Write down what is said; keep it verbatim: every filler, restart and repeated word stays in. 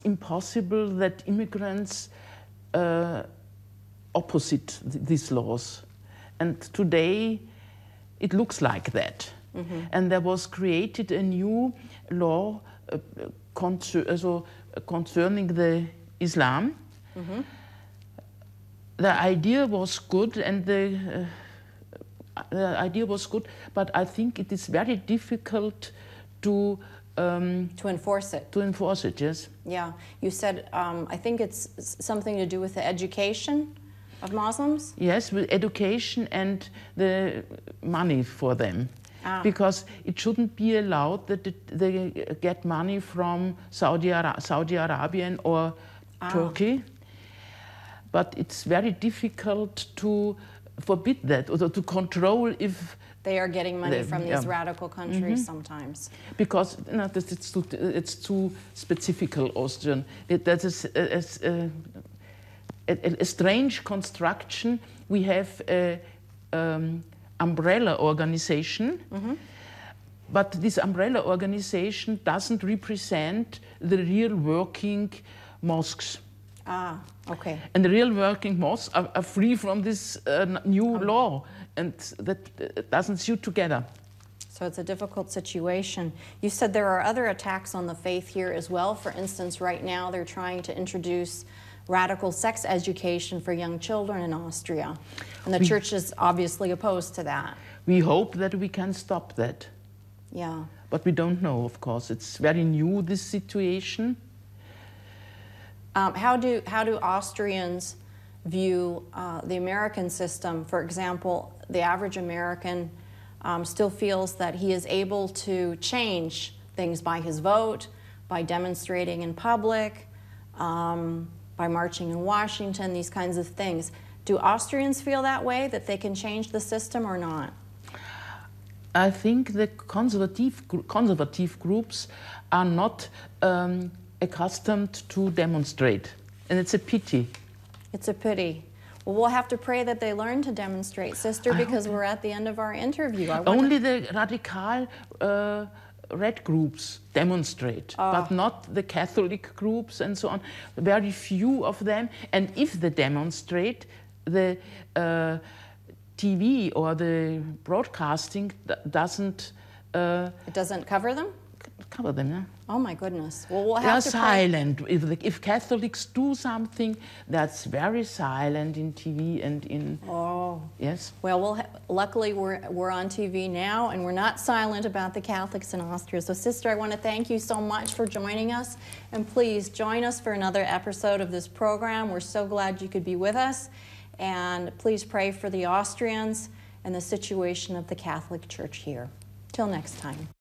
impossible that immigrants uh, opposite th these laws. And today it looks like that. Mm-hmm. And there was created a new law uh, concer also, uh, concerning the Islam. Mm-hmm. The idea was good, and the, uh, the idea was good, but I think it is very difficult to Um, to enforce it. To enforce it, yes. Yeah. You said, um, I think it's something to do with the education of Muslims? Yes, with education and the money for them. Ah. Because it shouldn't be allowed that it, they get money from Saudi, Ara Saudi Arabia or ah. Turkey. But it's very difficult to forbid that, or to control if they are getting money the, from these yeah. radical countries mm-hmm. sometimes. Because you know, this, it's, too, it's too specific Austrian. It, that is a, a, a, a strange construction. We have an um, umbrella organization, mm-hmm. but this umbrella organization doesn't represent the real working mosques. Ah, okay. And the real working mosques are, are free from this uh, new oh. law. And that doesn't suit together. So it's a difficult situation. You said there are other attacks on the faith here as well. For instance, right now they're trying to introduce radical sex education for young children in Austria. And the we, church is obviously opposed to that. We hope that we can stop that. Yeah. But we don't know, of course. It's very new, this situation. Um, how do, how do Austrians view uh, the American system? For example, the average American um, still feels that he is able to change things by his vote, by demonstrating in public, um, by marching in Washington, these kinds of things. Do Austrians feel that way, that they can change the system or not? I think the conservative, conservative groups are not um, accustomed to demonstrate, and it's a pity. It's a pity. Well, we'll have to pray that they learn to demonstrate, sister, because we're at the end of our interview. I Only the radical uh, red groups demonstrate, uh. but not the Catholic groups and so on. Very few of them. And if they demonstrate, the uh, T V or the broadcasting doesn't... Uh, it doesn't cover them? Cover them, yeah. Oh my goodness. Well, we'll have They're to silent. If, the, if Catholics do something, that's very silent in T V and in... Oh. Yes. Well, we'll luckily we're, we're on T V now, and we're not silent about the Catholics in Austria. So, sister, I want to thank you so much for joining us. And please join us for another episode of this program. We're so glad you could be with us. And please pray for the Austrians and the situation of the Catholic Church here. Till next time.